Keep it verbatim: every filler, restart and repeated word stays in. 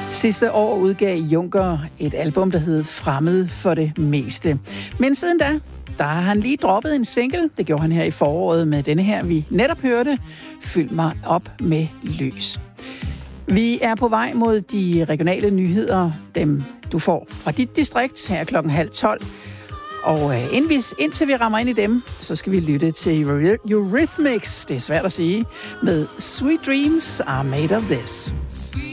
Sidste år udgav Juncker et album, der hed Fremmed for det meste. Men siden da, der har han lige droppet en single. Det gjorde han her i foråret med denne her, vi netop hørte, Fyld mig op med lys. Vi er på vej mod de regionale nyheder, dem du får fra dit distrikt her klokken halv tolv. Og øh, inden vi, indtil vi rammer ind i dem, så skal vi lytte til Eurythmics, det er svært at sige, med Sweet Dreams Are Made of This.